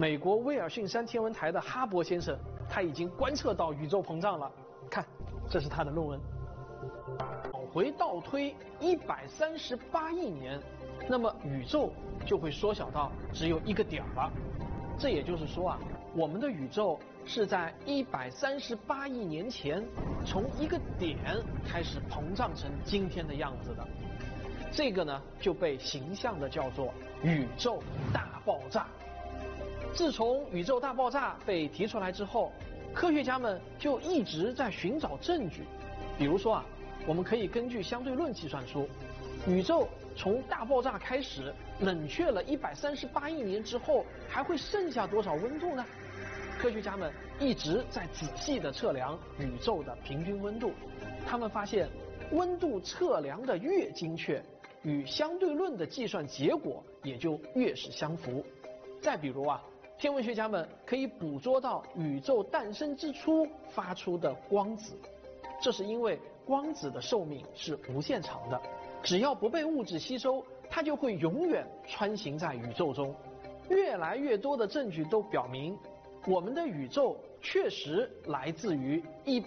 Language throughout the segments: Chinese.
美国威尔逊山天文台的哈勃先生，他已经观测到宇宙膨胀了。看，这是他的论文。往回倒推138亿年，那么宇宙就会缩小到只有一个点了。这也就是说啊，我们的宇宙是在138亿年前从一个点开始膨胀成今天的样子的。这个呢就被形象的叫做宇宙大爆炸。自从宇宙大爆炸被提出来之后，科学家们就一直在寻找证据。比如说啊，我们可以根据相对论计算出，宇宙从大爆炸开始冷却了138亿年之后，还会剩下多少温度呢？科学家们一直在仔细地测量宇宙的平均温度，他们发现温度测量的越精确，与相对论的计算结果也就越是相符。再比如啊，天文学家们可以捕捉到宇宙诞生之初发出的光子，这是因为光子的寿命是无限长的，只要不被物质吸收，它就会永远穿行在宇宙中。越来越多的证据都表明，我们的宇宙确实来自于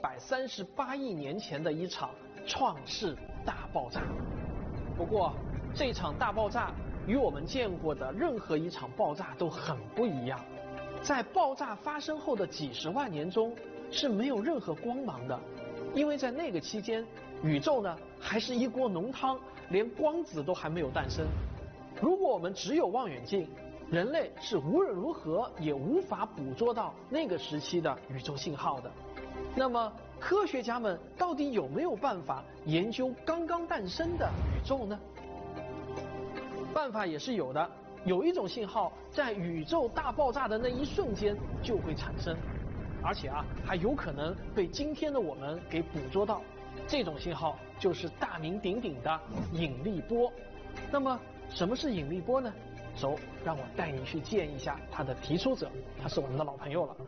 138亿年前的一场创世大爆炸。不过，这场大爆炸与我们见过的任何一场爆炸都很不一样。在爆炸发生后的几十万年中是没有任何光芒的，因为在那个期间，宇宙呢还是一锅浓汤，连光子都还没有诞生。如果我们只有望远镜，人类是无论如何也无法捕捉到那个时期的宇宙信号的。那么科学家们到底有没有办法研究刚刚诞生的宇宙呢？办法也是有的，有一种信号在宇宙大爆炸的那一瞬间就会产生，而且啊还有可能被今天的我们给捕捉到。这种信号就是大名鼎鼎的引力波。那么什么是引力波呢？走，让我带你去见一下它的提出者，他是我们的老朋友了。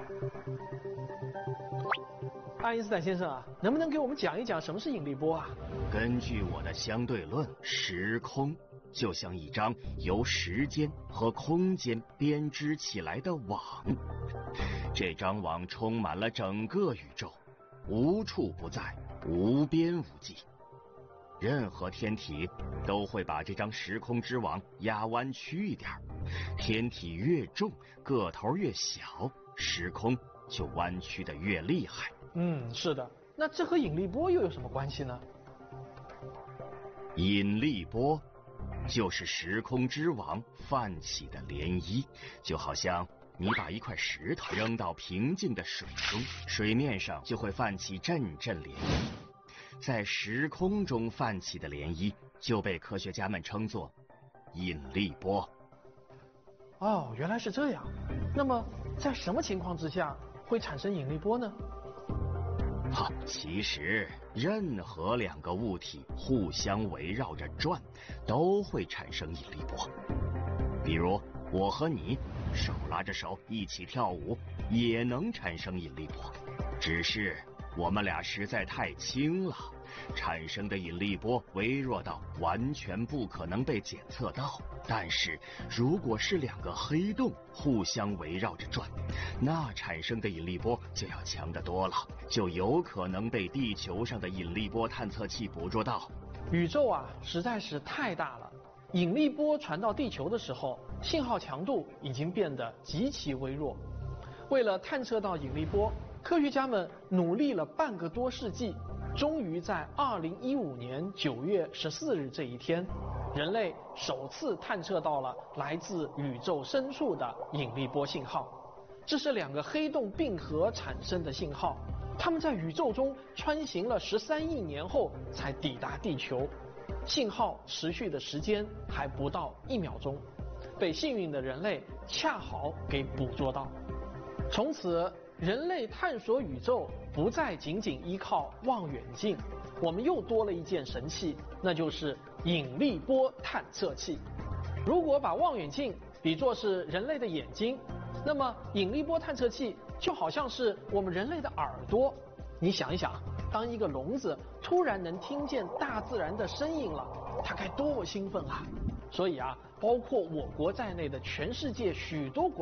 爱因斯坦先生啊，能不能给我们讲一讲什么是引力波啊？ 根据我的相对论，时空就像一张由时间和空间编织起来的网，这张网充满了整个宇宙，无处不在，无边无际。任何天体都会把这张时空之网压弯曲一点，天体越重，个头越小，时空就弯曲得越厉害。 是的。那这和引力波又有什么关系呢？ 引力波就是时空之网泛起的涟漪，就好像你把一块石头扔到平静的水中，水面上就会泛起阵阵涟漪。在时空中泛起的涟漪就被科学家们称作引力波。 哦，原来是这样。那么在什么情况之下会产生引力波呢？ 其实任何两个物体互相围绕着转都会产生引力波。比如我和你手拉着手一起跳舞也能产生引力波，只是我们俩实在太轻了，产生的引力波微弱到完全不可能被检测到。但是如果是两个黑洞互相围绕着转，那产生的引力波就要强得多了，就有可能被地球上的引力波探测器捕捉到。 宇宙啊实在是太大了，引力波传到地球的时候，信号强度已经变得极其微弱。为了探测到引力波，科学家们努力了半个多世纪，终于在2015年9月14日这一天，人类首次探测到了来自宇宙深处的引力波信号。这是两个黑洞并合产生的信号，它们在宇宙中穿行了13亿年后才抵达地球，信号持续的时间还不到1秒钟，被幸运的人类恰好给捕捉到。从此人类探索宇宙不再仅仅依靠望远镜，我们又多了一件神器，那就是引力波探测器。如果把望远镜比作是人类的眼睛，那么引力波探测器就好像是我们人类的耳朵。你想一想，当一个聋子突然能听见大自然的声音了，他该多么兴奋啊！所以啊，包括我国在内的全世界许多国